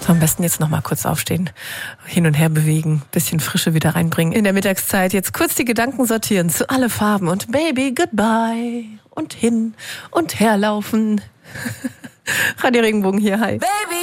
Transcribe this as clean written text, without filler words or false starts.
So, am besten jetzt noch mal kurz aufstehen, hin und her bewegen, bisschen Frische wieder reinbringen in der Mittagszeit. Jetzt kurz die Gedanken sortieren zu alle Farben und Baby, goodbye und hin und her laufen. Radio Regenbogen hier, hi. Baby.